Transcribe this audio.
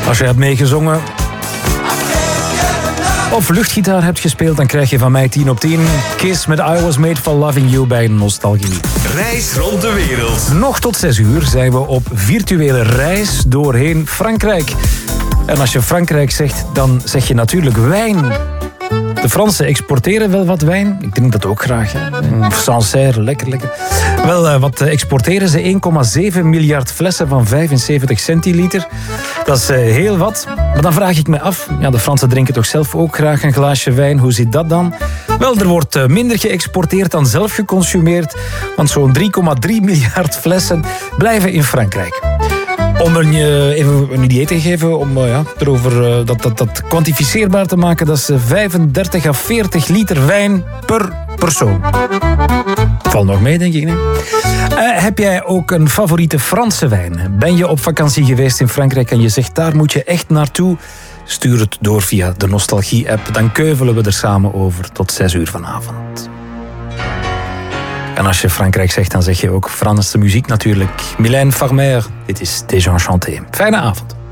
Als je hebt meegezongen of luchtgitaar hebt gespeeld, dan krijg je van mij 10 op 10. Kiss met I Was Made For Loving You bij Nostalgie. Reis rond de wereld. Nog tot 6 uur zijn we op virtuele reis doorheen Frankrijk. En als je Frankrijk zegt, dan zeg je natuurlijk wijn. De Fransen exporteren wel wat wijn. Ik drink dat ook graag. Sancerre, lekker. Wel, wat exporteren ze? 1,7 miljard flessen van 75 centiliter. Dat is heel wat. Maar dan vraag ik me af, ja, de Fransen drinken toch zelf ook graag een glaasje wijn. Hoe zit dat dan? Wel, er wordt minder geëxporteerd dan zelf geconsumeerd. Want zo'n 3,3 miljard flessen blijven in Frankrijk. Om even een idee te geven, om erover dat kwantificeerbaar te maken, dat is 35 à 40 liter wijn per persoon. Valt nog mee, denk ik. Nee? Heb jij ook een favoriete Franse wijn? Ben je op vakantie geweest in Frankrijk en je zegt, daar moet je echt naartoe? Stuur het door via de Nostalgie-app. Dan keuvelen we er samen over tot 6 uur vanavond. En als je Frankrijk zegt, dan zeg je ook Franse muziek natuurlijk. Mylène Farmer, dit is Désenchanté. Fijne avond.